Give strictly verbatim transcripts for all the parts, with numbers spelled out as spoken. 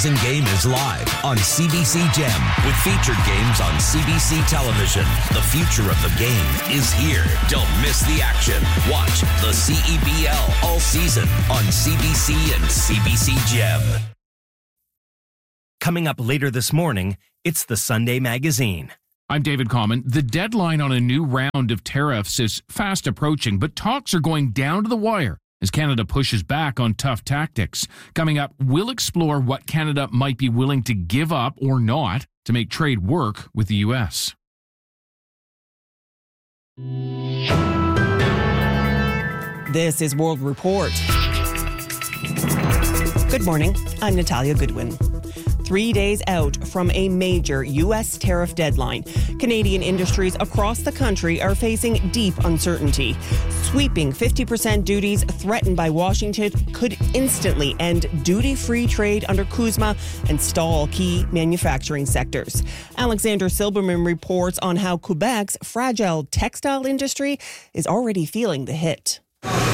Game is live on C B C Gem with featured games on C B C television. The future of the game is here. Don't miss the action. Watch the C E B L all season on C B C and C B C Gem. Coming up later this morning, it's the Sunday Magazine. I'm David Common. The deadline on a new round of tariffs is fast approaching, but talks are going down to the wire as Canada pushes back on tough tactics. Coming up, we'll explore what Canada might be willing to give up or not to make trade work with the U S. This is World Report. Good morning. I'm Natalia Goodwin. Three days out from a major U S tariff deadline, Canadian industries across the country are facing deep uncertainty. Sweeping fifty percent duties threatened by Washington could instantly end duty-free trade under CUSMA and stall key manufacturing sectors. Alexander Silberman reports on how Quebec's fragile textile industry is already feeling the hit.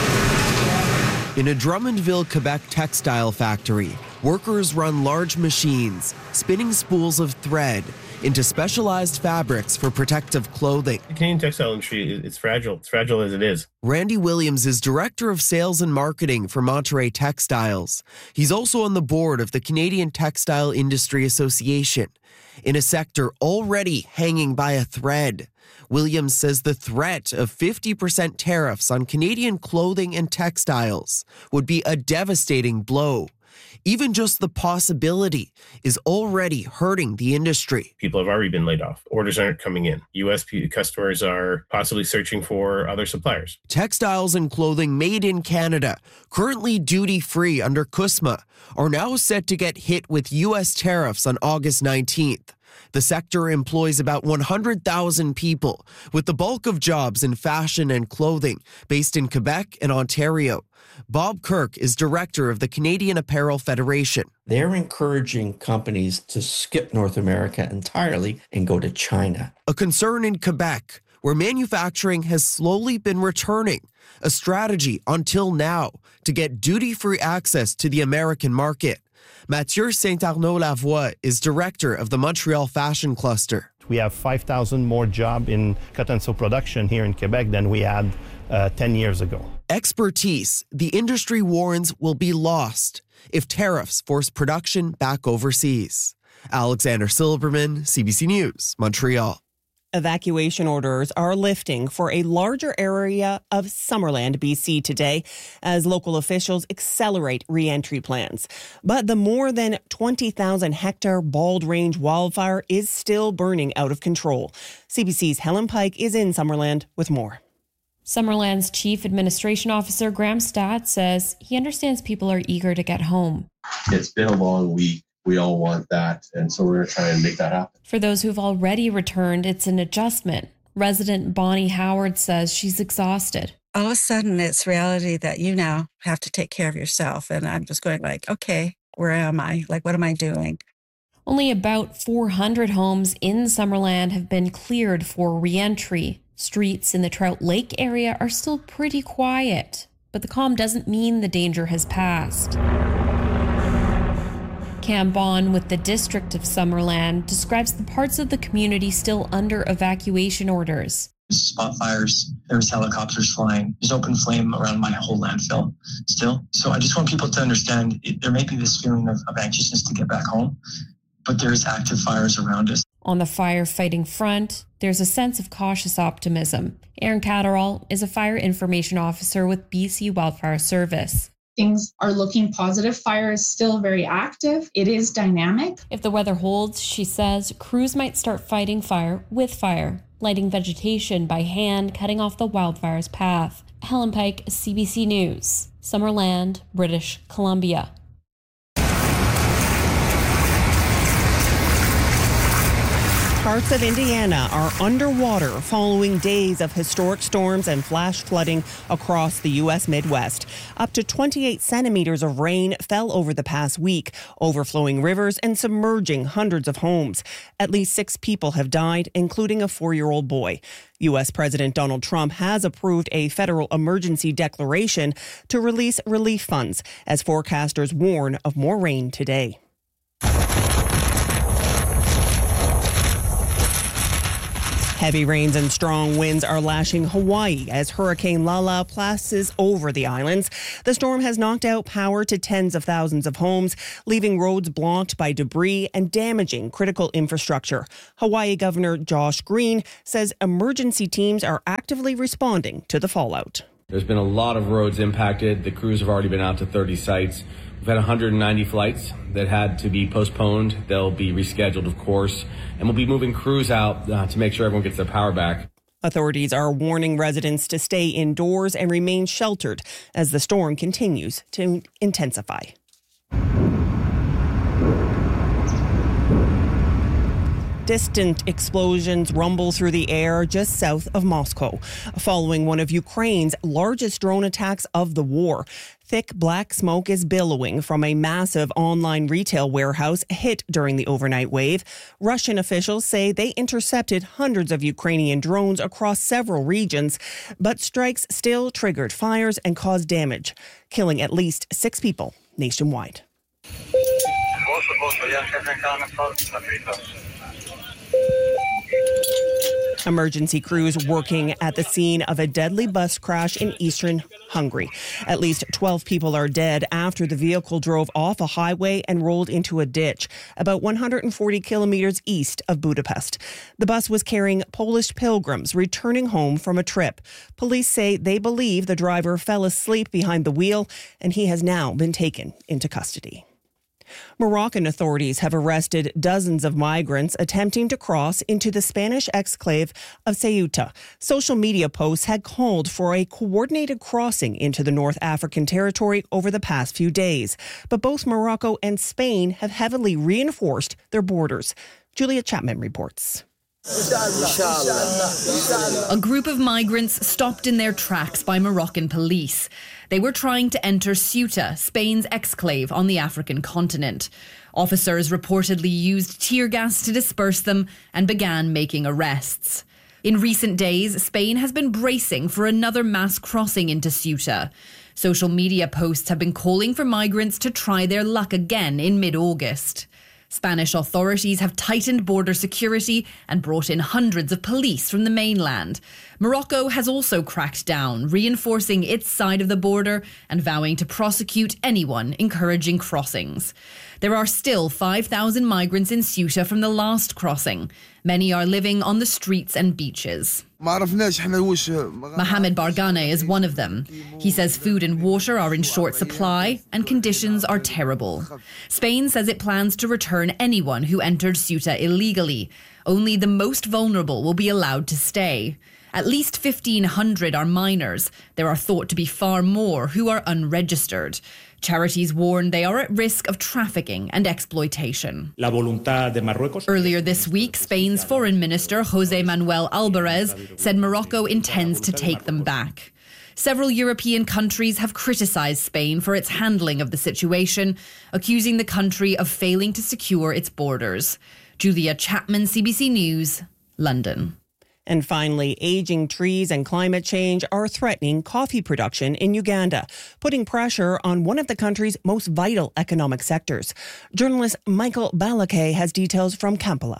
In a Drummondville, Quebec textile factory, workers run large machines, spinning spools of thread into specialized fabrics for protective clothing. The Canadian textile industry, it's fragile. It's fragile as it is. Randy Williams is Director of Sales and Marketing for Monterey Textiles. He's also on the board of the Canadian Textile Industry Association, in a sector already hanging by a thread. Williams says the threat of fifty percent tariffs on Canadian clothing and textiles would be a devastating blow. Even just the possibility is already hurting the industry. People have already been laid off. Orders aren't coming in. U S customers are possibly searching for other suppliers. Textiles and clothing made in Canada, currently duty-free under CUSMA, are now set to get hit with U S tariffs on August nineteenth. The sector employs about one hundred thousand people, with the bulk of jobs in fashion and clothing, based in Quebec and Ontario. Bob Kirk is director of the Canadian Apparel Federation. They're encouraging companies to skip North America entirely and go to China. A concern in Quebec, where manufacturing has slowly been returning, a strategy until now to get duty-free access to the American market. Mathieu Saint-Arnaud-Lavoie is director of the Montreal Fashion Cluster. We have five thousand more jobs in cotton sew production here in Quebec than we had uh, ten years ago. Expertise, the industry warns, will be lost if tariffs force production back overseas. Alexander Silberman, C B C News, Montreal. Evacuation orders are lifting for a larger area of Summerland, B C today as local officials accelerate re-entry plans. But the more than twenty thousand hectare Bald Range wildfire is still burning out of control. C B C's Helen Pike is in Summerland with more. Summerland's Chief Administration Officer Graham Stott says he understands people are eager to get home. It's been a long week. We all want that, and so we're going to try and make that happen. For those who've already returned, it's an adjustment. Resident Bonnie Howard says she's exhausted. All of a sudden, it's reality that you now have to take care of yourself, and I'm just going like, okay, where am I? Like, what am I doing? Only about four hundred homes in Summerland have been cleared for re-entry. Streets in the Trout Lake area are still pretty quiet, but the calm doesn't mean the danger has passed. Cam Bond with the District of Summerland describes the parts of the community still under evacuation orders. Spot fires, there's helicopters flying, there's open flame around my whole landfill still. So I just want people to understand it, there may be this feeling of, of anxiousness to get back home, but there is active fires around us. On the firefighting front, there's a sense of cautious optimism. Aaron Catterall is a fire information officer with B C Wildfire Service. Things are looking positive. Fire is still very active. It is dynamic. If the weather holds, she says, crews might start fighting fire with fire, lighting vegetation by hand, cutting off the wildfire's path. Helen Pike, C B C News, Summerland, British Columbia. Parts of Indiana are underwater following days of historic storms and flash flooding across the U S Midwest. Up to twenty-eight centimeters of rain fell over the past week, overflowing rivers and submerging hundreds of homes. At least six people have died, including a four-year-old boy. U S President Donald Trump has approved a federal emergency declaration to release relief funds as forecasters warn of more rain today. Heavy rains and strong winds are lashing Hawaii as Hurricane Lala passes over the islands. The storm has knocked out power to tens of thousands of homes, leaving roads blocked by debris and damaging critical infrastructure. Hawaii Governor Josh Green says emergency teams are actively responding to the fallout. There's been a lot of roads impacted. The crews have already been out to thirty sites. We've had one hundred ninety flights that had to be postponed. They'll be rescheduled, of course, and we'll be moving crews out uh, to make sure everyone gets their power back. Authorities are warning residents to stay indoors and remain sheltered as the storm continues to intensify. Distant explosions rumble through the air just south of Moscow, following one of Ukraine's largest drone attacks of the war. Thick black smoke is billowing from a massive online retail warehouse hit during the overnight wave. Russian officials say they intercepted hundreds of Ukrainian drones across several regions, but strikes still triggered fires and caused damage, killing at least six people nationwide. Emergency crews working at the scene of a deadly bus crash in eastern Hungary. At least twelve people are dead after the vehicle drove off a highway and rolled into a ditch about one hundred forty kilometers east of Budapest. The bus was carrying Polish pilgrims returning home from a trip. Police say they believe the driver fell asleep behind the wheel and he has now been taken into custody. Moroccan authorities have arrested dozens of migrants attempting to cross into the Spanish exclave of Ceuta. Social media posts had called for a coordinated crossing into the North African territory over the past few days. But both Morocco and Spain have heavily reinforced their borders. Julia Chapman reports. A group of migrants stopped in their tracks by Moroccan police. They were trying to enter Ceuta, Spain's exclave on the African continent. Officers reportedly used tear gas to disperse them and began making arrests. In recent days, Spain has been bracing for another mass crossing into Ceuta. Social media posts have been calling for migrants to try their luck again in mid-August. Spanish authorities have tightened border security and brought in hundreds of police from the mainland. Morocco has also cracked down, reinforcing its side of the border and vowing to prosecute anyone encouraging crossings. There are still five thousand migrants in Ceuta from the last crossing. Many are living on the streets and beaches. Mohamed Bargane is one of them. He says food and water are in short supply and conditions are terrible. Spain says it plans to return anyone who entered Ceuta illegally. Only the most vulnerable will be allowed to stay. At least fifteen hundred are minors. There are thought to be far more who are unregistered. Charities warn they are at risk of trafficking and exploitation. Earlier this week, Spain's Foreign Minister José Manuel Albares said Morocco intends to take them back. Several European countries have criticised Spain for its handling of the situation, accusing the country of failing to secure its borders. Julia Chapman, C B C News, London. And finally, aging trees and climate change are threatening coffee production in Uganda, putting pressure on one of the country's most vital economic sectors. Journalist Michael Balake has details from Kampala.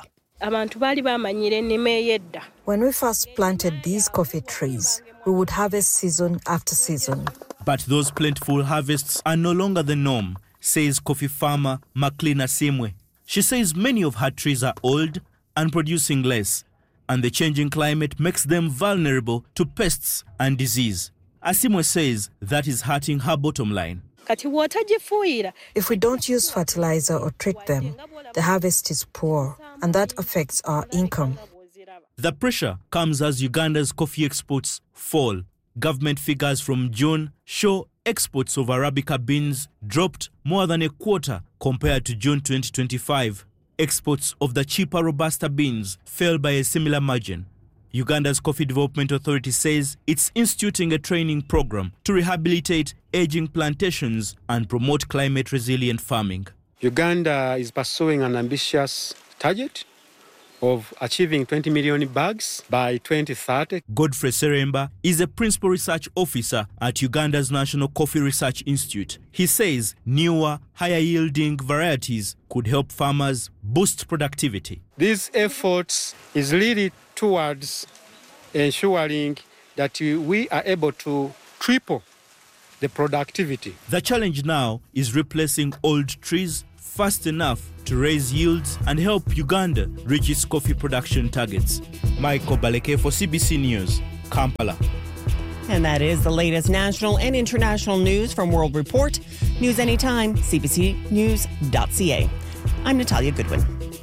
When we first planted these coffee trees, we would harvest season after season. But those plentiful harvests are no longer the norm, says coffee farmer Maklina Simwe. She says many of her trees are old and producing less, and the changing climate makes them vulnerable to pests and disease. Asimwe says that is hurting her bottom line. If we don't use fertilizer or treat them, the harvest is poor, and that affects our income. The pressure comes as Uganda's coffee exports fall. Government figures from June show exports of Arabica beans dropped more than a quarter compared to June twenty twenty-five. Exports of the cheaper Robusta beans fell by a similar margin. Uganda's Coffee Development Authority says it's instituting a training program to rehabilitate aging plantations and promote climate-resilient farming. Uganda is pursuing an ambitious target of achieving twenty million bags by twenty thirty. Godfrey Seremba is a principal research officer at Uganda's National Coffee Research Institute. He says newer, higher-yielding varieties could help farmers boost productivity. These efforts is really towards ensuring that we are able to triple the productivity. The challenge now is replacing old trees fast enough to raise yields and help Uganda reach its coffee production targets. Michael Baleke for C B C News, Kampala. And that is the latest national and international news from World Report. News anytime, c b c news dot c a. I'm Natalia Goodwin.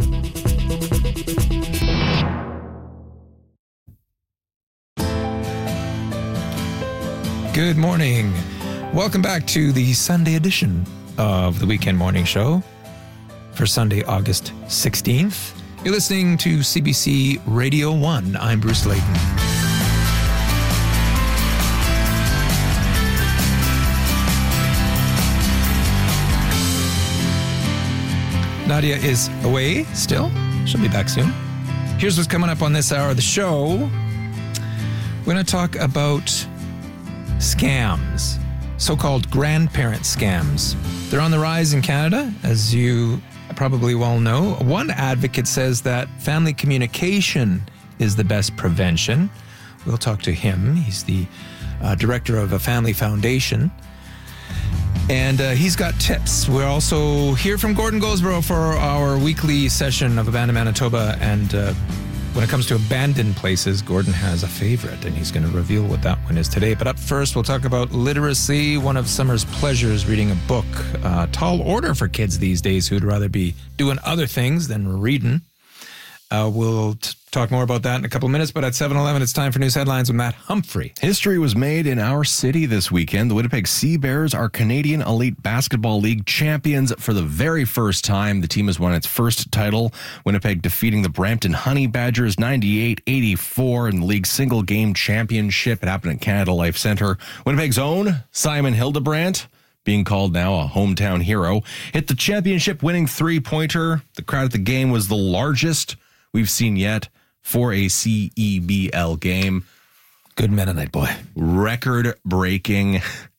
Good morning. Welcome back to the Sunday edition of the Weekend Morning Show for Sunday, August sixteenth. You're listening to C B C Radio one. I'm Bruce Layton. Nadia is away still. She'll be back soon. Here's what's coming up on this hour of the show. We're going to talk about scams, so-called grandparent scams. They're on the rise in Canada, as you probably well know. One advocate says that family communication is the best prevention. We'll talk to him. He's the uh, director of a family foundation. And uh, he's got tips. We'll also hear from Gordon Goldsborough for our weekly session of Abandoned Manitoba. And uh, when it comes to abandoned places, Gordon has a favorite, and he's going to reveal what that one is today. But up first, we'll talk about literacy. One of summer's pleasures, reading a book. Uh, tall order for kids these days who'd rather be doing other things than reading. Uh, we'll t- talk more about that in a couple of minutes, but at seven eleven, it's time for news headlines with Matt Humphrey. History was made in our city this weekend. The Winnipeg Sea Bears are Canadian Elite Basketball League champions for the very first time. The team has won its first title, Winnipeg defeating the Brampton Honey Badgers ninety-eight eighty-four in the league's single-game championship. It happened at Canada Life Centre. Winnipeg's own Simon Hildebrandt, being called now a hometown hero, hit the championship-winning three-pointer. The crowd at the game was the largest we've seen yet for a C E B L game. Good Mennonite boy. Record-breaking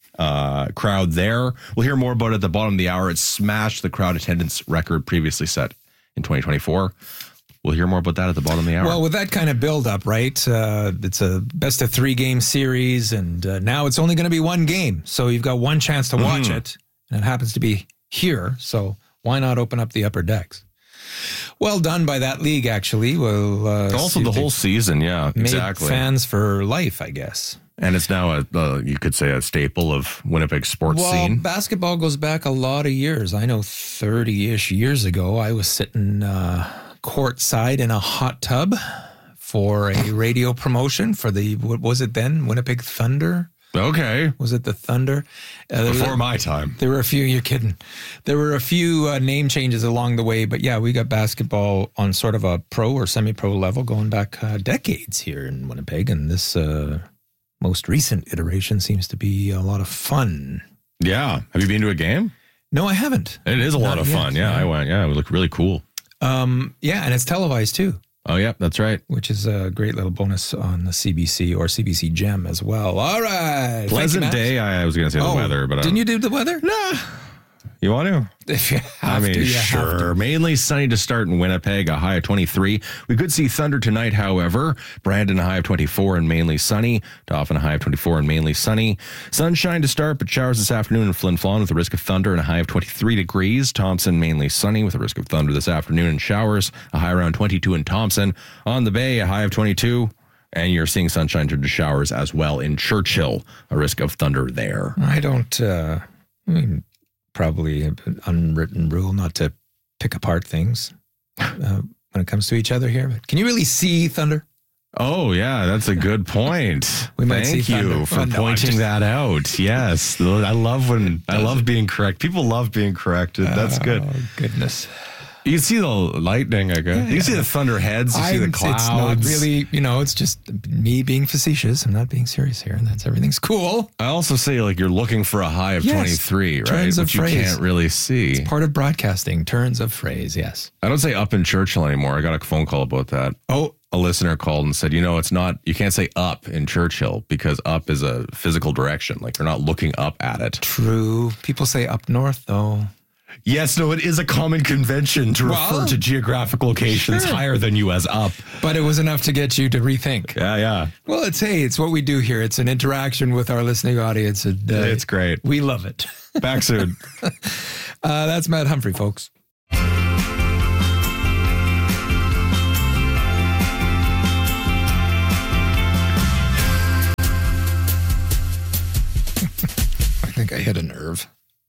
uh, crowd there. We'll hear more about it at the bottom of the hour. It smashed the crowd attendance record previously set in twenty twenty-four. We'll hear more about that at the bottom of the hour. Well, with that kind of build-up, right, uh, it's a best-of-three-game series, and uh, now it's only going to be one game. So you've got one chance to watch mm-hmm. it, and it happens to be here. So why not open up the upper decks? Well done by that league, actually. Well, uh, also the whole season, yeah, exactly. Fans for life, I guess. And it's now a, uh, you could say, a staple of Winnipeg sports well, scene. Basketball goes back a lot of years. I know thirty-ish years ago, I was sitting uh, courtside in a hot tub for a radio promotion for the, what was it then? Winnipeg Thunder? Okay. Was it the Thunder? Uh, Before were, my time. There were a few, you're kidding. There were a few uh, name changes along the way, but yeah, we got basketball on sort of a pro or semi-pro level going back uh, decades here in Winnipeg, and this uh, most recent iteration seems to be a lot of fun. Yeah. Have you been to a game? No, I haven't. It is a Not lot of yet, fun. Yeah, yeah, I went. Yeah, it would look really cool. Um, yeah, and it's televised too. Oh, yeah, that's right. Which is a great little bonus on the C B C or C B C Gem as well. All right. Pleasant day. I was going to say oh, the weather, but didn't you do the weather? Nah. You want to? If you have I mean, to, you sure. have to. Mainly sunny to start in Winnipeg, a high of twenty-three. We could see thunder tonight, however. Brandon, a high of twenty-four and mainly sunny. Dauphin, a high of twenty-four and mainly sunny. Sunshine to start, but showers this afternoon in Flin Flon with a risk of thunder and a high of twenty-three degrees. Thompson, mainly sunny with a risk of thunder this afternoon and showers. A high around twenty-two in Thompson. On the Bay, a high of twenty-two. And you're seeing sunshine to showers as well in Churchill. A risk of thunder there. I don't, uh, I mean, probably an unwritten rule not to pick apart things uh, when it comes to each other here. But can you really see thunder? Oh, yeah, that's a good point. We might Thank see you thunder. for Oh, no, pointing just... that out. Yes. I love when I love being correct. People love being corrected. That's good. Oh, goodness. You can see the lightning, I guess. Yeah, you can yeah. see the thunder heads. You see the I'm- clouds. It's not really, you know, it's just me being facetious. I'm not being serious here. And that's everything's cool. I also say, like, you're looking for a high of Yes. twenty-three, right? Turns of Which you phrase. can't really see. It's part of broadcasting. Turns of phrase, yes. I don't say up in Churchill anymore. I got a phone call about that. Oh. A listener called and said, you know, it's not, you can't say up in Churchill because up is a physical direction. Like, you're not looking up at it. True. People say up north, though. Yes, no, it is a common convention to Well, refer to geographic locations sure. higher than you as up. But it was enough to get you to rethink. Yeah, yeah. Well, it's, hey, it's what we do here. It's an interaction with our listening audience. And, uh, It's great. We love it. Back soon. uh, that's Matt Humphrey, folks. I think I hit a nerve.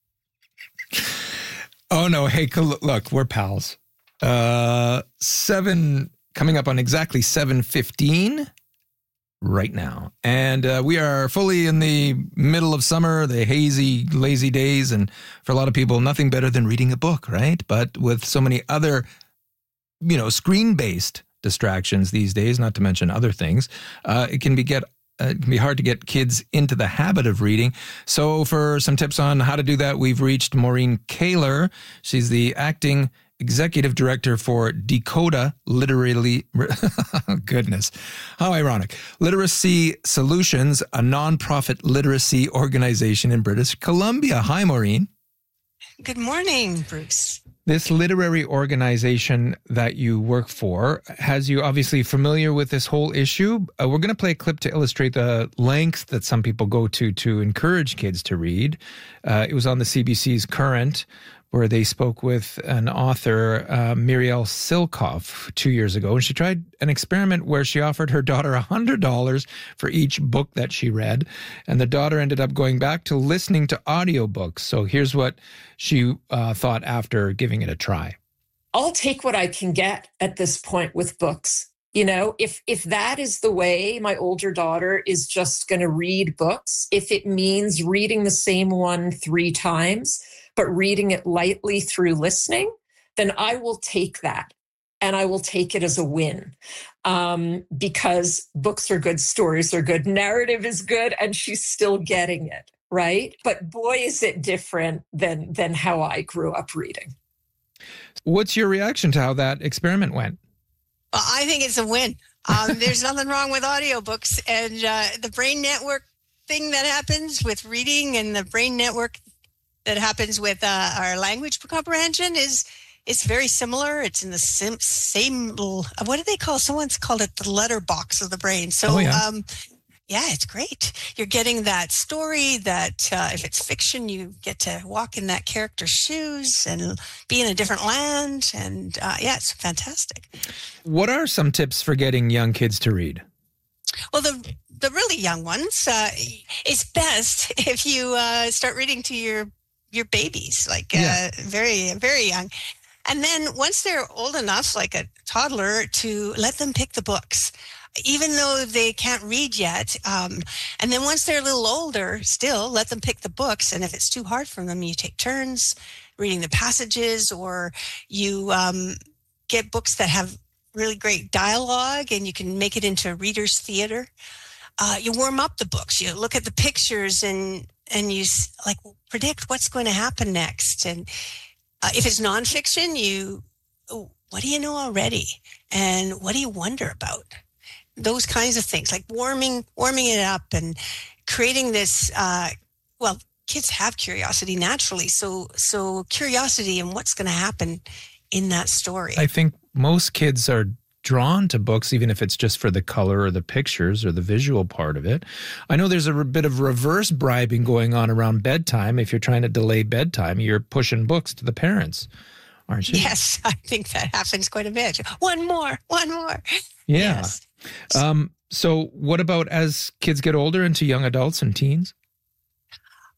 Oh, no. Hey, col- look, we're pals. Uh, seven, coming up on exactly seven fifteen right now. And uh, we are fully in the middle of summer, the hazy, lazy days. And for a lot of people, nothing better than reading a book, right? But with so many other, you know, screen-based distractions these days, not to mention other things, uh, it can be get Uh, it can be hard to get kids into the habit of reading. So for some tips on how to do that, we've reached Maureen Kaler. She's the acting executive director for Dakota Literally, goodness, how ironic, Literacy Solutions, a nonprofit literacy organization in British Columbia. Hi, Maureen. Good morning, Bruce. This literary organization that you work for has you obviously familiar with this whole issue. Uh, we're going to play a clip to illustrate the lengths that some people go to to encourage kids to read. Uh, it was on the C B C's Current, where they spoke with an author, uh, Muriel Silkoff, two years ago. And she tried an experiment where she offered her daughter one hundred dollars for each book that she read. And the daughter ended up going back to listening to audiobooks. So here's what she uh, thought after giving it a try. I'll take what I can get at this point with books. You know, if if that is the way my older daughter is just going to read books, if it means reading the same one three times, but reading it lightly through listening, then I will take that and I will take it as a win, um, because books are good, stories are good, narrative is good, and she's still getting it, right? But boy, is it different than than how I grew up reading. What's your reaction to how that experiment went? Well, I think it's a win. Um, there's nothing wrong with audiobooks, and uh, the brain network thing that happens with reading and the brain network that happens with uh, our language comprehension is it's very similar. It's in the sim- same little, what do they call, someone's called it the letterbox of the brain. So, oh, yeah. um, yeah, it's great. You're getting that story that uh, if it's fiction, you get to walk in that character's shoes and be in a different land. And uh, yeah, it's fantastic. What are some tips for getting young kids to read? Well, the the really young ones, uh, it's best if you uh, start reading to your your babies, like Yeah. uh, very, very young. And then once they're old enough, like a toddler, to let them pick the books, even though they can't read yet. Um, and then once they're a little older, still let them pick the books. And if it's too hard for them, you take turns reading the passages, or you um, get books that have really great dialogue and you can make it into reader's theater. Uh, you warm up the books. You look at the pictures and and you like predict what's going to happen next. And uh, if it's nonfiction, you, oh, what do you know already? And what do you wonder about? Those kinds of things, like warming, warming it up and creating this, uh, well, kids have curiosity naturally. So, so curiosity and what's going to happen in that story. I think most kids are drawn to books, even if it's just for the color or the pictures or the visual part of it. I know there's a bit of reverse bribing going on around bedtime. If you're trying to delay bedtime, you're pushing books to the parents, aren't you? Yes, I think that happens quite a bit. One more, one more. Yeah. Yes. Um, so what about as kids get older into young adults and teens?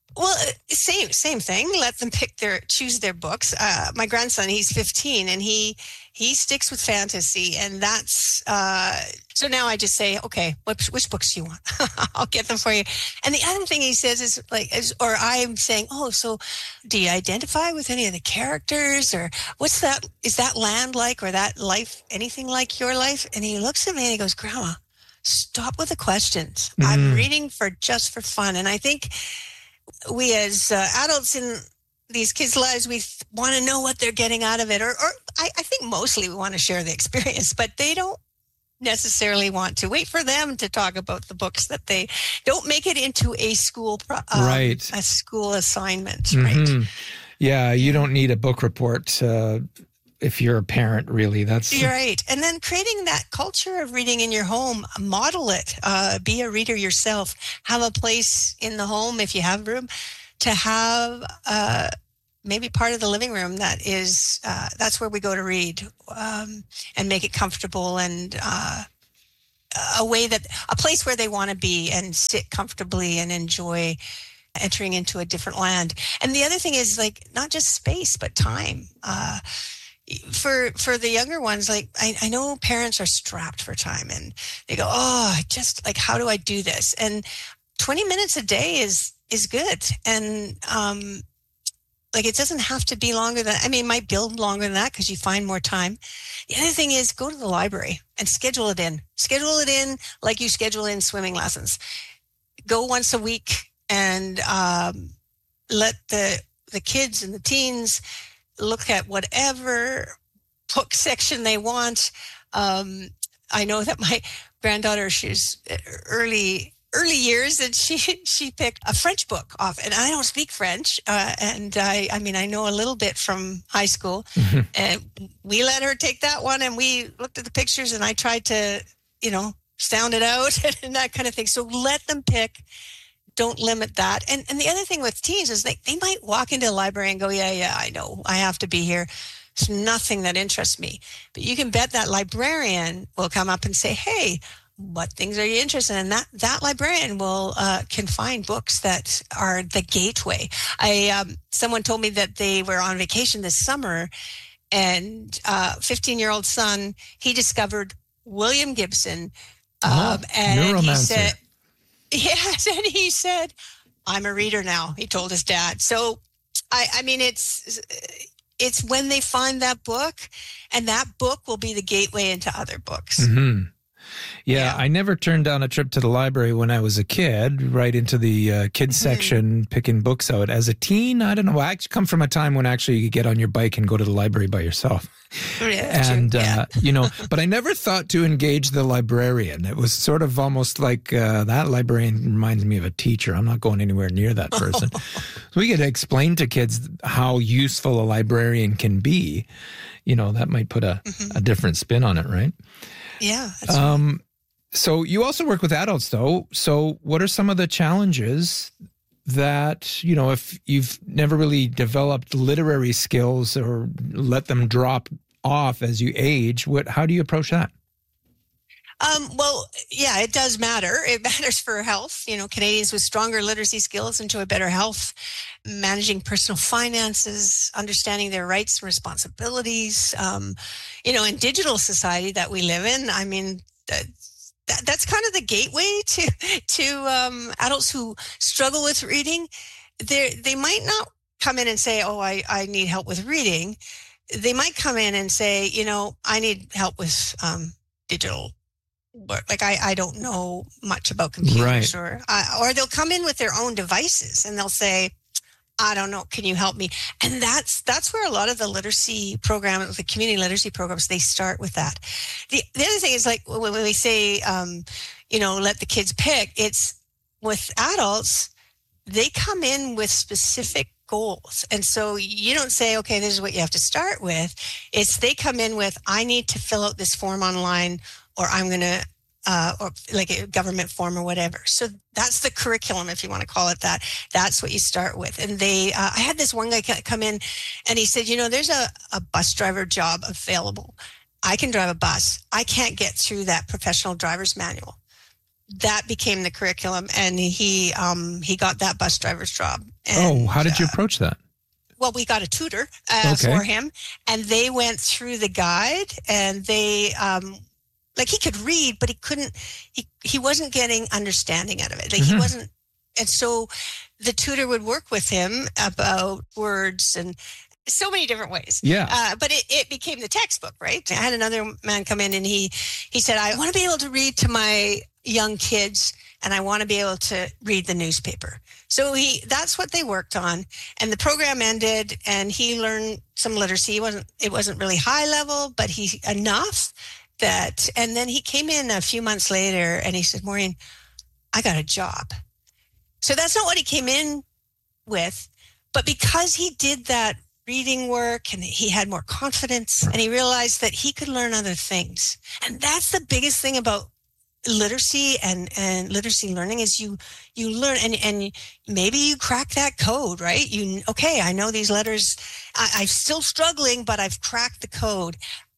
Well, same same thing. Let them pick their choose their books. Uh, my grandson, he's fifteen, and he he sticks with fantasy, and that's uh, so now I just say, okay, which, which books do you want? I'll get them for you. And the other thing he says is like, is, or I'm saying, oh, so do you identify with any of the characters, or what's that? Is that land like, or that life anything like your life? And he looks at me and he goes, Grandma, stop with the questions. Mm. I'm reading for just for fun, and I think. We as uh, adults in these kids' lives, we th- want to know what they're getting out of it. Or, or I, I think mostly we want to share the experience, but they don't necessarily want to. Wait for them to talk about the books that they don't make it into a school, pro- um, right. a school assignment. Mm-hmm. Right. Yeah, you don't need a book report uh, if you're a parent, really. That's You're right. And then creating that culture of reading in your home, model it, uh, be a reader yourself, have a place in the home, if you have room, to have uh, maybe part of the living room that is, uh, that's where we go to read, um, and make it comfortable, and uh, a way that, a place where they want to be and sit comfortably and enjoy entering into a different land. And the other thing is, like, not just space, but time. Uh, For for the younger ones, like I, I know parents are strapped for time, and they go, oh, I just like, how do I do this? And twenty minutes a day is is good. And um, like, it doesn't have to be longer than, I mean, it might build longer than that because you find more time. The other thing is, go to the library and schedule it in. Schedule it in like you schedule in swimming lessons. Go once a week and um, let the the kids and the teens look at whatever book section they want. Um, I know that my granddaughter, she's early early years, and she she picked a French book off, and I don't speak French, uh, and I I mean I know a little bit from high school, mm-hmm. and we let her take that one, and we looked at the pictures, and I tried to you know sound it out and that kind of thing. So let them pick. Don't limit that. And and the other thing with teens is they, they might walk into a library and go, yeah, yeah, I know, I have to be here. It's nothing that interests me. But you can bet that librarian will come up and say, hey, what things are you interested in? And that, that librarian will uh, can find books that are the gateway. I um, someone told me that they were on vacation this summer, and uh, fifteen-year-old son, he discovered William Gibson. Oh, um, and he said, neuromancer. yes, and he said, I'm a reader now, he told his dad. So, I, I mean, it's it's when they find that book, and that book will be the gateway into other books. Mm-hmm. Yeah, I never turned down a trip to the library when I was a kid, right into the uh, kids mm-hmm. section, picking books out. As a teen, I don't know. I actually come from a time when actually you could get on your bike and go to the library by yourself. Yeah, and, yeah. uh, you know, but I never thought to engage the librarian. It was sort of almost like uh, that librarian reminds me of a teacher. I'm not going anywhere near that person. So we could explain to kids how useful a librarian can be. You know, that might put a, mm-hmm. a different spin on it, right? Yeah. That's um, right. So you also work with adults, though. So what are some of the challenges that, you know, if you've never really developed literary skills or let them drop off as you age, what, how do you approach that? Um, well, yeah, it does matter. It matters for health. You know, Canadians with stronger literacy skills enjoy better health, managing personal finances, understanding their rights and responsibilities. Um, you know, in digital society that we live in, I mean, that, that, that's kind of the gateway to to um, adults who struggle with reading. They they might not come in and say, "Oh, I, I need help with reading." They might come in and say, "You know, I need help with um, digital." Like I, I don't know much about computers, right. or uh, or they'll come in with their own devices and they'll say, I don't know, can you help me? And that's that's where a lot of the literacy programs, the community literacy programs, they start with that. The the other thing is, like when we say, um, you know, let the kids pick, it's with adults, they come in with specific goals. And so you don't say, okay, this is what you have to start with. It's they come in with, I need to fill out this form online, or I'm going to, uh, or like a government form or whatever. So that's the curriculum, if you want to call it that. That's what you start with. And they, uh, I had this one guy come in and he said, you know, there's a, a bus driver job available. I can drive a bus. I can't get through that professional driver's manual. that became the curriculum, and he um, he got that bus driver's job. And, oh, how did you approach that? Well, we got a tutor uh, okay. for him, and they went through the guide, and they, um, like, he could read, but he couldn't, he, he wasn't getting understanding out of it. Like, mm-hmm. he wasn't, and so the tutor would work with him about words and so many different ways. Yeah. Uh, but it, it became the textbook, right? I had another man come in, and he, he said, I want to be able to read to my young kids, and I want to be able to read the newspaper. So he, that's what they worked on. And the program ended, and he learned some literacy. It wasn't, it wasn't really high level, but he, enough that, and then he came in a few months later, and he said, Maureen, I got a job. So that's not what he came in with, but because he did that reading work and he had more confidence, and he realized that he could learn other things. And that's the biggest thing about literacy and, and literacy learning is you, you learn and, and maybe you crack that code, right? You, okay, I know these letters, I, I'm still struggling, but I've cracked the code.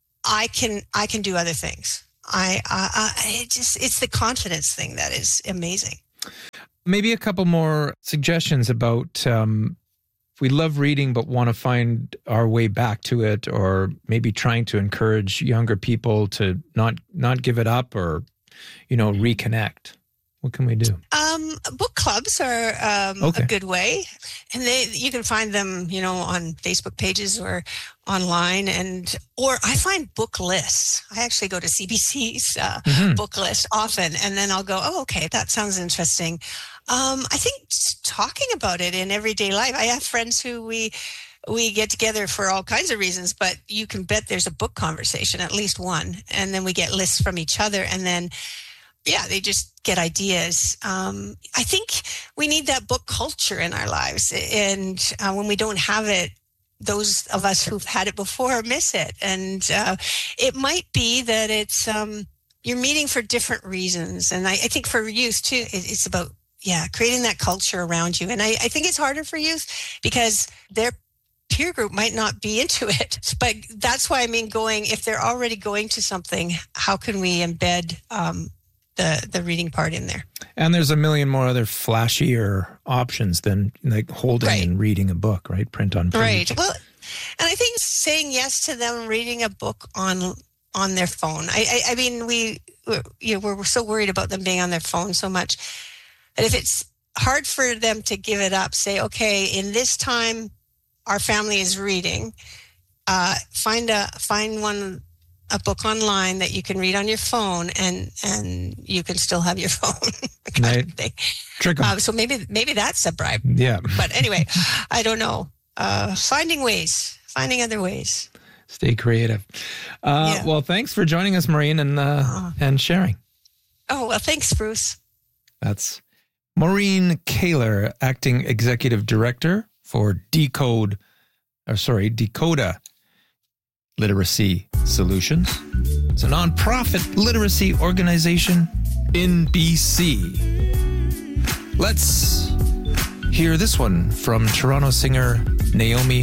I can, I can do other things. I, I, I it just, it's the confidence thing that is amazing. Maybe a couple more suggestions about, um, if we love reading but want to find our way back to it, or maybe trying to encourage younger people to not, not give it up, or you know, reconnect. What can we do? Um, book clubs are um, okay. a good way, and they you can find them, you know, on Facebook pages or online, and or I find book lists. I actually go to C B C's uh, mm-hmm. book list often, and then I'll go, oh, okay, that sounds interesting. Um, I think just talking about it in everyday life. I have friends who we. We get together for all kinds of reasons, but you can bet there's a book conversation, at least one. And then we get lists from each other. And then, yeah, they just get ideas. Um, I think we need that book culture in our lives. And uh, when we don't have it, those of us who've had it before miss it. And uh, it might be that it's um, you're meeting for different reasons. And I, I think for youth, too, it, it's about, yeah, creating that culture around you. And I, I think it's harder for youth because they're peer group might not be into it, but that's why I mean going, if they're already going to something, how can we embed um, the the reading part in there? And there's a million more other flashier options than like holding right. and reading a book, right? Print on page. Right. Well, and I think saying yes to them reading a book on on their phone. I I, I mean, we you know, we're, we're so worried about them being on their phone so much that if it's hard for them to give it up, say, okay, in this time our family is reading, uh, find a find one a book online that you can read on your phone, and and you can still have your phone. kind of thing. Trick 'em. Uh, so maybe maybe that's a bribe. Yeah. But anyway, I don't know. Uh, finding ways, finding other ways. Stay creative. Uh, yeah. Well, thanks for joining us, Maureen, and uh, uh, and sharing. Oh well, thanks, Bruce. That's Maureen Kaler, acting executive director for Decode, or sorry, Decoda Literacy Solutions. It's a nonprofit literacy organization in B C. Let's hear this one from Toronto singer Naomi